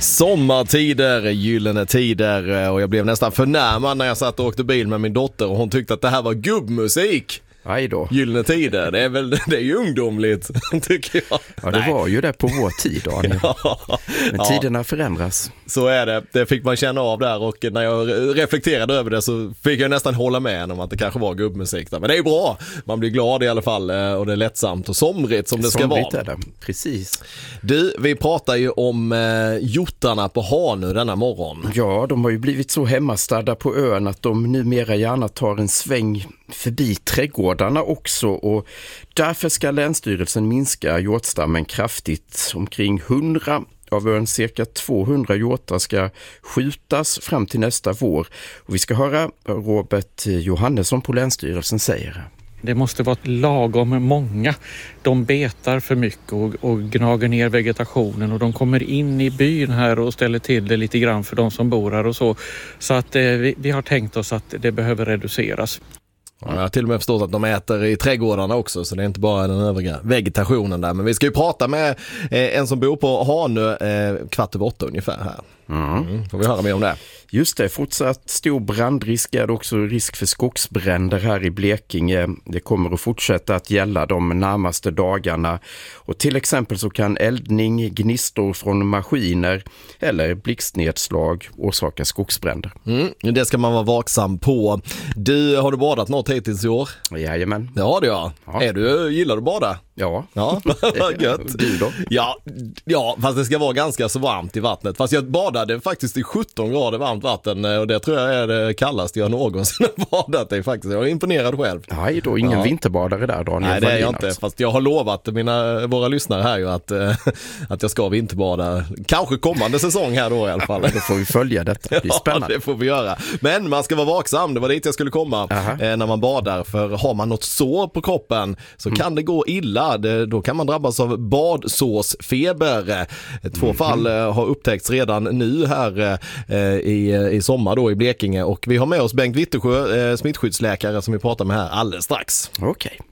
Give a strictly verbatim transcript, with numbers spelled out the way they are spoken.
Sommartider, gyllene tider, och jag blev nästan förnärmad när jag satt och åkte bil med min dotter och hon tyckte att det här var gubbmusik. Aj då. Gyllene tider, det är väl det är ju ungdomligt, tycker jag. Ja, det Nej. var ju det på vår tid, Daniel. ja, Men ja. tiderna förändras. Så är det, det fick man känna av där, och när jag reflekterade över det så fick jag nästan hålla med om att det kanske var gubbmusik där. Men det är bra, man blir glad i alla fall, och det är lättsamt och somrigt som det ska somrigt vara. Är det, precis. Du, vi pratar ju om eh, hjortarna på Hanö denna morgon. Ja, de har ju blivit så hemmastadda på ön att de numera gärna tar en sväng förbi trädgårdarna också, och därför ska Länsstyrelsen minska hjortstammen kraftigt. Omkring hundra av ön cirka tvåhundra hjortar ska skjutas fram till nästa vår. Och vi ska höra Robert Johannesson på Länsstyrelsen säger. Det måste vara lagom många. De betar för mycket och, och gnager ner vegetationen, och de kommer in i byn här och ställer till det lite grann för de som bor här och så. Så att eh, vi, vi har tänkt oss att det behöver reduceras. Ja, jag har till och med förstått att de äter i trädgårdarna också, så det är inte bara den övriga vegetationen där. Men vi ska ju prata med eh, en som bor på Hanö eh, kvart över åtta ungefär här. Mm. Mm, får vi höra mer om det. Just det, fortsatt stor brandrisk är det också risk för skogsbränder här i Blekinge. Det kommer att fortsätta att gälla de närmaste dagarna. Och till exempel så kan eldning, gnistor från maskiner eller blixtnedslag orsaka skogsbränder. Mm, det ska man vara vaksam på. Du, har du badat något hittills i år? Jajamän. Ja, det ja. ja. Är du, gillar du bada? Ja. Ja, gött. Du då? Ja, ja, fast det ska vara ganska så varmt i vattnet. Fast jag badade faktiskt i sjutton grader varmt vatten, och det tror jag är det kallaste jag någonsin har badat i faktiskt. Jag är imponerad själv. Nej, då ingen ja. vinterbadare där, Daniel. Nej, det är jag Wallin, inte. alltså. Fast jag har lovat mina, våra lyssnare här ju att, äh, att jag ska vinterbada. Kanske kommande säsong här då i alla fall. Ja, då får vi följa detta. Det är spännande. Ja, det får vi göra. Men man ska vara vaksam. Det var dit jag skulle komma eh, när man badar. För har man något sår på kroppen så mm. kan det gå illa. Det, då kan man drabbas av badsårsfeber. Två mm. fall eh, har upptäckts redan nu här eh, i, i sommar då i Blekinge. Och vi har med oss Bengt Wittersjö, eh, smittskyddsläkare, som vi pratar med här alldeles strax. Okej. Okay.